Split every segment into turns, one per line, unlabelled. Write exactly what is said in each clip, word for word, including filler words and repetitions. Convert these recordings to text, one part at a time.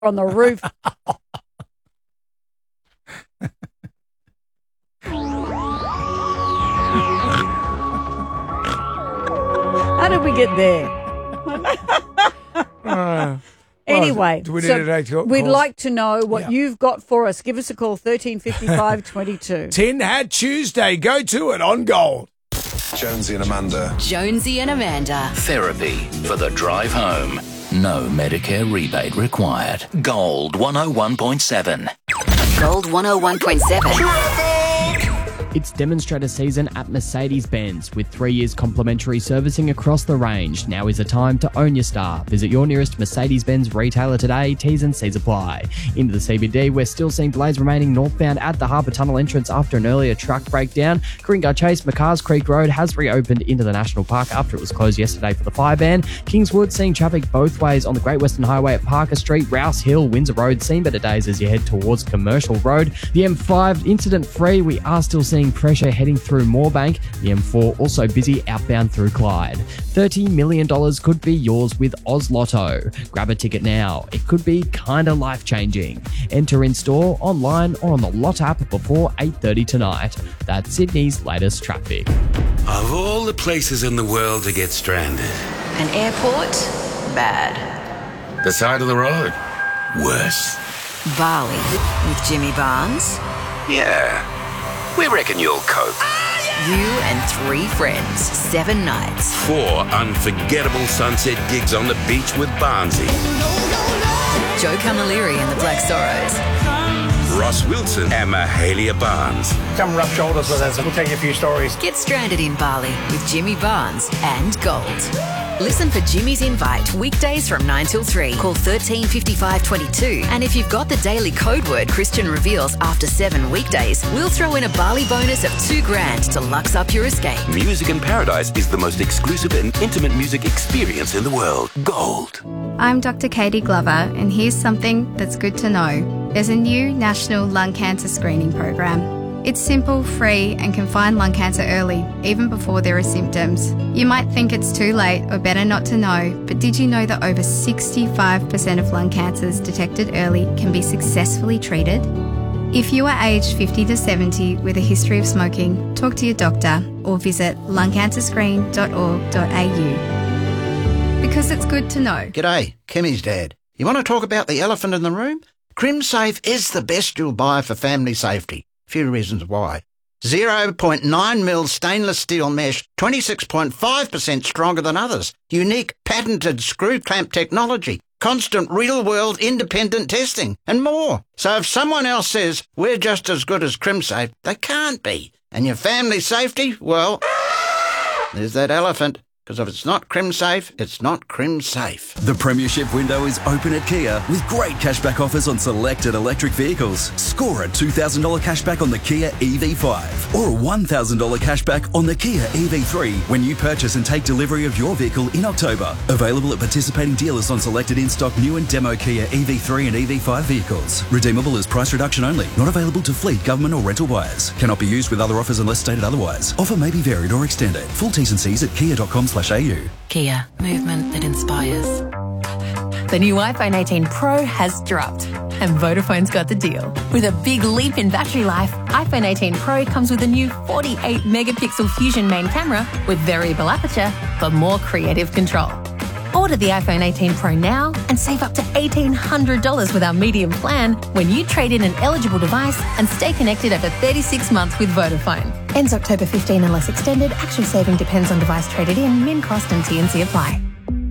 on the roof. How did we get there?
uh,
anyway,
do we need
so
to take your
we'd
calls?
like to know what
Yeah.
you've got for us. Give us a call, thirteen fifty-five twenty-two.
Tin Hat Tuesday. Go to it on Gold.
Jonesy and Amanda.
Jonesy and Amanda.
Therapy for the drive home. No Medicare rebate required. Gold one oh one point seven.
Gold one oh one point seven.
It's demonstrator season at Mercedes-Benz with three years complimentary servicing across the range. Now is the time to own your star. Visit your nearest Mercedes-Benz retailer today. T's and C's apply. Into the C B D, we're still seeing delays remaining northbound at the Harbour Tunnel entrance after an earlier truck breakdown. Coringa Chase, McCars Creek Road has reopened into the National Park after it was closed yesterday for the fire ban. Kingswood seeing traffic both ways on the Great Western Highway at Parker Street. Rouse Hill, Windsor Road seen better days as you head towards Commercial Road. The M five incident-free. We are still seeing pressure heading through Moorebank. The M four also busy outbound through Clyde. thirty million dollars could be yours with Oz Lotto. Grab a ticket now. It could be kinda life-changing. Enter in store, online or on the Lot app before eight thirty tonight. That's Sydney's latest traffic.
Of all the places in the world to get stranded,
An airport? Bad.
the side of the road? Worse.
Bali with Jimmy Barnes.
Yeah. We reckon you'll cope.
You and three friends. Seven nights.
Four unforgettable sunset gigs on the beach with Barnsey.
Joe Camilleri and the Black Sorrows.
Ross Wilson and Mahalia Barnes.
Come rub shoulders with us. We'll tell you a few stories.
Get stranded in Bali with Jimmy Barnes and Gold. Listen for Jimmy's Invite weekdays from nine till three. Call thirteen fifty-five twenty-two. And if you've got the daily code word Christian reveals after seven weekdays, we'll throw in a Bali bonus of two grand to lux up your escape.
Music in Paradise is the most exclusive and intimate music experience in the world. Gold.
I'm Doctor Katie Glover, and here's something that's good to know. There's a new national lung cancer screening program. It's simple, free, and can find lung cancer early, even before there are symptoms. You might think it's too late or better not to know, but did you know that over sixty-five percent of lung cancers detected early can be successfully treated? If you are aged fifty to seventy with a history of smoking, talk to your doctor or visit lung cancer screen dot org dot a u. Because it's good to know.
G'day, Kimmy's dad. You want to talk about the elephant in the room? CrimSafe is the best you'll buy for family safety. Few reasons why. zero point nine mil stainless steel mesh, twenty-six point five percent stronger than others. Unique patented screw clamp technology. Constant real-world independent testing. And more. So if someone else says we're just as good as CrimSafe, they can't be. And your family safety, well, there's that elephant. Because if it's not CrimSafe, it's not CrimSafe.
The premiership window is open at Kia with great cashback offers on selected electric vehicles. Score a two thousand dollars cashback on the Kia E V five or a one thousand dollars cashback on the Kia E V three when you purchase and take delivery of your vehicle in October. Available at participating dealers on selected in-stock new and demo Kia E V three and E V five vehicles. Redeemable as price reduction only. Not available to fleet, government or rental buyers. Cannot be used with other offers unless stated otherwise. Offer may be varied or extended. Full T's and C's at kia dot com slash a u.
Kia, movement that inspires.
The new iPhone eighteen Pro has dropped, and Vodafone's got the deal. With a big leap in battery life, iPhone eighteen Pro comes with a new forty-eight megapixel Fusion main camera with variable aperture for more creative control. Order the iPhone eighteen Pro now and save up to eighteen hundred dollars with our medium plan when you trade in an eligible device and stay connected over thirty-six months with Vodafone. Ends October fifteenth unless extended. Actual saving depends on device traded in. Min cost and T and C apply.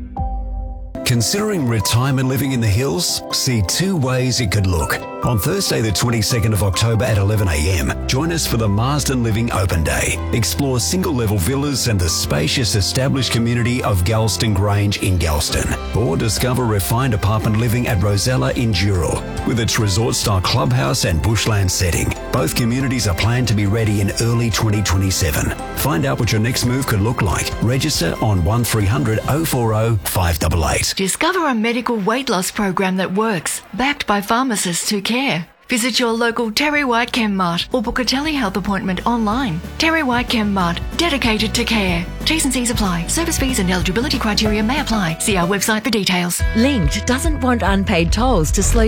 Considering retirement living in the hills? See two ways it could look. On Thursday the twenty-second of October at eleven a m, join us for the Marsden Living Open Day. Explore single-level villas and the spacious established community of Galston Grange in Galston. Or discover refined apartment living at Rosella in Dural, with its resort-style clubhouse and bushland setting. Both communities are planned to be ready in early twenty twenty-seven. Find out what your next move could look like. Register on one three hundred oh four oh five eight eight.
Discover a medical weight loss program that works, backed by pharmacists who care. Visit your local Terry White Chemmart or book a telehealth appointment online. Terry White Chemmart, dedicated to care. T's and C's apply. Service fees and eligibility criteria may apply. See our website for details.
Linked doesn't want unpaid tolls to slow